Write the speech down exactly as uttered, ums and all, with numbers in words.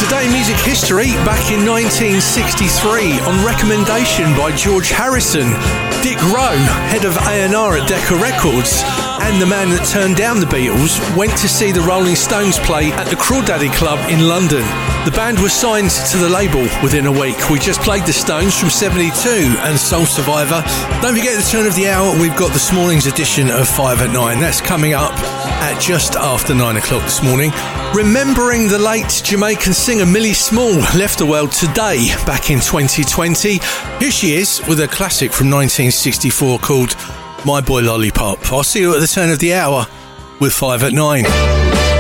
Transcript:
Today in music history, back in nineteen sixty-three, on recommendation by George Harrison, Dick Rowe, head of A and R at Decca Records, and the man that turned down the Beatles, went to see the Rolling Stones play at the Crawdaddy Club in London. The band was signed to the label within a week. We just played the Stones from seventy-two and Soul Survivor. Don't forget the turn of the hour, we've got this morning's edition of five at nine. That's coming up at just after nine o'clock this morning. Remembering the late Jamaican singer Millie Small left the world today, back in twenty twenty. Here she is with a classic from nineteen sixty-four called My Boy Lollipop. I'll see you at the turn of the hour with five at nine.